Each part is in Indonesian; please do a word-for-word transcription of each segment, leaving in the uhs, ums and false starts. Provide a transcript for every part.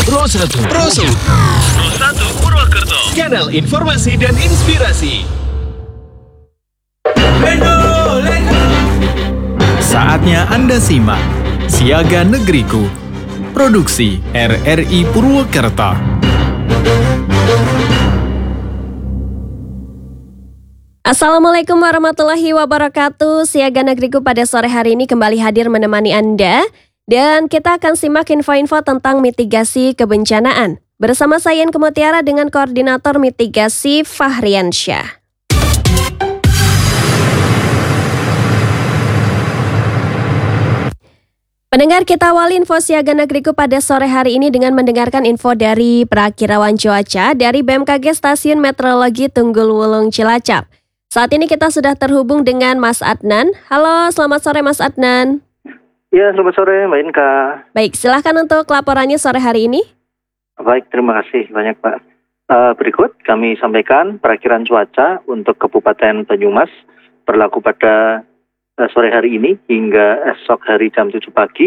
Pro satu. Pro satu. Pro satu Purwokerto. Kanal informasi dan inspirasi. Saatnya Anda simak Siaga Negeriku. Produksi R R I Purwokerto. Assalamualaikum warahmatullahi wabarakatuh. Siaga Negeriku pada sore hari ini kembali hadir menemani Anda. Dan kita akan simak info-info tentang mitigasi kebencanaan. Bersama saya Yanke Mutiara dengan Koordinator Mitigasi Fahriansyah. Pendengar, kita awali info Siaga Negeriku pada sore hari ini dengan mendengarkan info dari perakiraan cuaca dari B M K G Stasiun Meteorologi Tunggul Wulung Cilacap. Saat ini kita sudah terhubung dengan Mas Adnan. Halo, selamat sore Mas Adnan. Ya, selamat sore Mbak Inka. Baik, silahkan untuk laporannya sore hari ini. Baik, terima kasih banyak Pak. Uh, berikut kami sampaikan perakiraan cuaca untuk Kabupaten Banyumas berlaku pada uh, sore hari ini hingga esok hari jam tujuh pagi.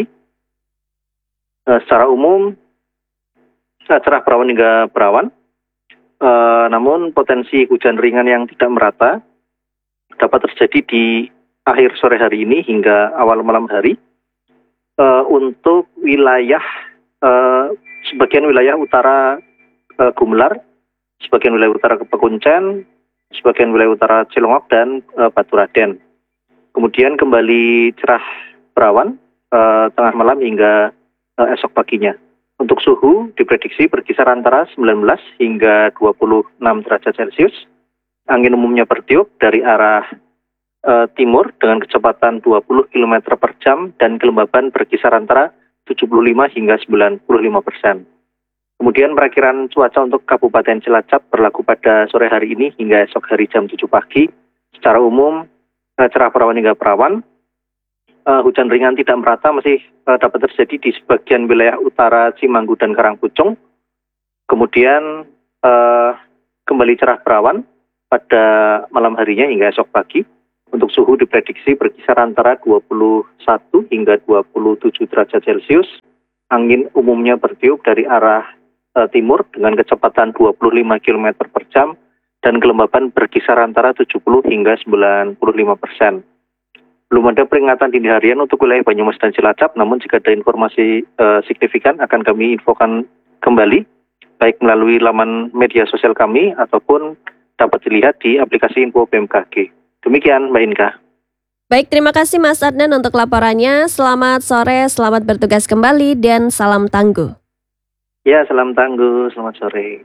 Uh, secara umum, uh, cerah berawan hingga berawan. Uh, namun potensi hujan ringan yang tidak merata dapat terjadi di akhir sore hari ini hingga awal malam hari uh, untuk wilayah uh, sebagian wilayah utara uh, Gumelar, sebagian wilayah utara Pekuncen, sebagian wilayah utara Cilongok dan uh, Baturaden. Kemudian kembali cerah berawan uh, tengah malam hingga uh, esok paginya. Untuk suhu diprediksi berkisar antara sembilan belas hingga dua puluh enam derajat Celcius. Angin umumnya bertiup dari arah e, timur dengan kecepatan dua puluh kilometer per jam dan kelembaban berkisar antara tujuh puluh lima hingga sembilan puluh lima persen. Kemudian perakiraan cuaca untuk Kabupaten Cilacap berlaku pada sore hari ini hingga esok hari jam tujuh pagi. Secara umum e, cerah berawan hingga berawan. E, hujan ringan tidak merata masih e, dapat terjadi di sebagian wilayah utara Cimanggu dan Karangpucung. Kemudian e, kembali cerah berawan pada malam harinya hingga esok pagi. Untuk suhu diprediksi berkisar antara dua puluh satu hingga dua puluh tujuh derajat Celcius. Angin umumnya bertiup dari arah e, timur dengan kecepatan dua puluh lima kilometer per jam dan kelembaban berkisar antara tujuh puluh hingga sembilan puluh lima persen. Belum ada peringatan dini harian untuk wilayah Banyumas dan Cilacap, namun jika ada informasi e, signifikan akan kami infokan kembali, baik melalui laman media sosial kami ataupun dapat dilihat di aplikasi info B M K G. Demikian Mbak Inka. Baik, terima kasih Mas Adnan untuk laporannya. Selamat sore, selamat bertugas kembali, dan salam tangguh. Ya, salam tangguh, selamat sore.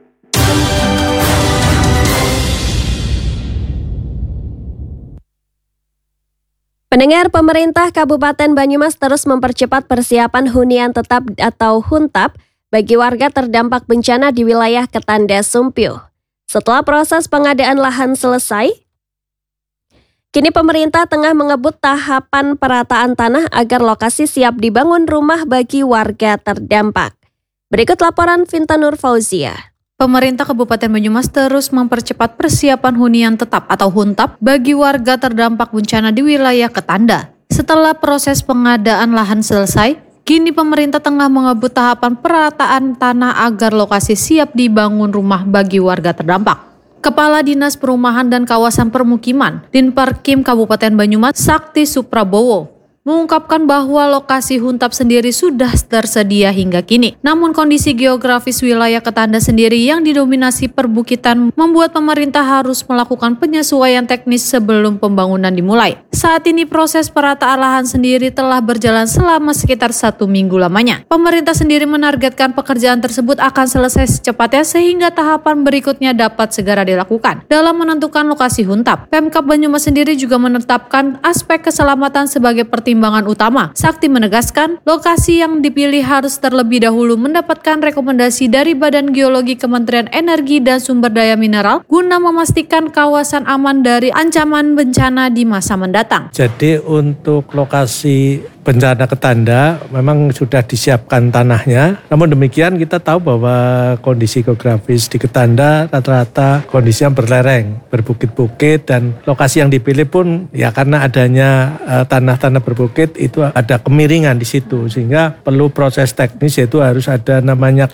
Pendengar, pemerintah Kabupaten Banyumas terus mempercepat persiapan hunian tetap atau huntap bagi warga terdampak bencana di wilayah Ketanda Sumpio. Setelah proses pengadaan lahan selesai, kini pemerintah tengah mengebut tahapan perataan tanah agar lokasi siap dibangun rumah bagi warga terdampak. Berikut laporan Vinta Nur Fauzia. Pemerintah Kabupaten Banyumas terus mempercepat persiapan hunian tetap atau huntap bagi warga terdampak bencana di wilayah Ketanda. Setelah proses pengadaan lahan selesai, kini pemerintah tengah mengebut tahapan perataan tanah agar lokasi siap dibangun rumah bagi warga terdampak. Kepala Dinas Perumahan dan Kawasan Permukiman, Dinperkim Kabupaten Banyumas, Sakti Suprabowo, mengungkapkan bahwa lokasi huntap sendiri sudah tersedia hingga kini. Namun kondisi geografis wilayah Ketanda sendiri yang didominasi perbukitan membuat pemerintah harus melakukan penyesuaian teknis sebelum pembangunan dimulai. Saat ini proses perataan lahan sendiri telah berjalan selama sekitar satu minggu lamanya. Pemerintah sendiri menargetkan pekerjaan tersebut akan selesai secepatnya sehingga tahapan berikutnya dapat segera dilakukan. Dalam menentukan lokasi huntap, Pemkab Banyumas sendiri juga menetapkan aspek keselamatan sebagai pertimbangan pertimbangan utama. Sakti menegaskan, lokasi yang dipilih harus terlebih dahulu mendapatkan rekomendasi dari Badan Geologi Kementerian Energi dan Sumber Daya Mineral guna memastikan kawasan aman dari ancaman bencana di masa mendatang. Jadi untuk lokasi bencana Ketanda memang sudah disiapkan tanahnya. Namun demikian kita tahu bahwa kondisi geografis di Ketanda rata-rata kondisi yang berlereng, berbukit-bukit, dan lokasi yang dipilih pun ya karena adanya uh, tanah-tanah berbukit itu ada kemiringan di situ, sehingga perlu proses teknis, yaitu harus ada namanya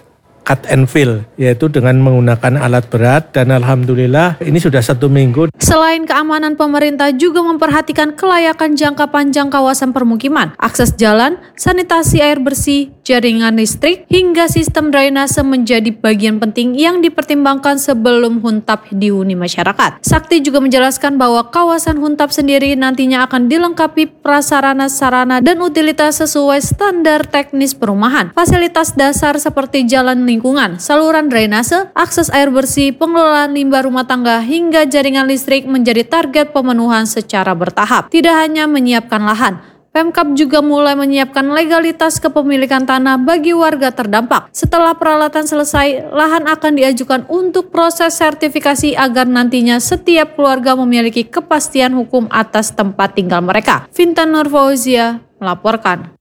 cut and fill, yaitu dengan menggunakan alat berat, dan alhamdulillah ini sudah satu minggu. Selain keamanan, pemerintah juga memperhatikan kelayakan jangka panjang kawasan permukiman, akses jalan, sanitasi air bersih, jaringan listrik, hingga sistem drainase menjadi bagian penting yang dipertimbangkan sebelum huntap dihuni masyarakat. Sakti juga menjelaskan bahwa kawasan huntap sendiri nantinya akan dilengkapi prasarana sarana dan utilitas sesuai standar teknis perumahan. Fasilitas dasar seperti jalan lingkungan, saluran drainase, akses air bersih, pengelolaan limbah rumah tangga, hingga jaringan listrik menjadi target pemenuhan secara bertahap. Tidak hanya menyiapkan lahan, Pemkab juga mulai menyiapkan legalitas kepemilikan tanah bagi warga terdampak. Setelah peralatan selesai, lahan akan diajukan untuk proses sertifikasi agar nantinya setiap keluarga memiliki kepastian hukum atas tempat tinggal mereka. Fintan Nurfauzia melaporkan.